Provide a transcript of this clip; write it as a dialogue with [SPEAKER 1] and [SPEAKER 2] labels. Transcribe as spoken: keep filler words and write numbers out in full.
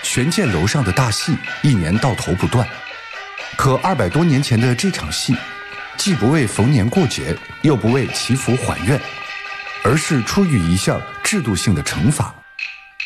[SPEAKER 1] 悬剑楼上的大戏一年到头不断，可二百多年前的这场戏，既不为逢年过节，又不为祈福还愿，而是出于一项制度性的惩罚，